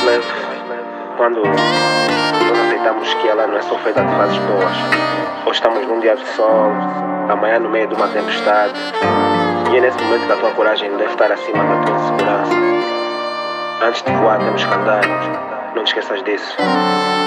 leve quando nós aceitamos que ela não é só feita de fases boas. Hoje estamos num dia de sol, amanhã no meio de uma tempestade. E é nesse momento que a tua coragem deve estar acima da tua insegurança. Antes de voar temos que andar, não te esqueças disso.